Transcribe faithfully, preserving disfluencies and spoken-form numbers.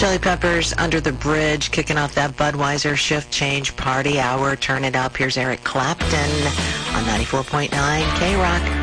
Chili Peppers, Under the Bridge, kicking off that Budweiser shift change party hour. Turn it up. Here's Eric Clapton on ninety-four point nine K-Rock.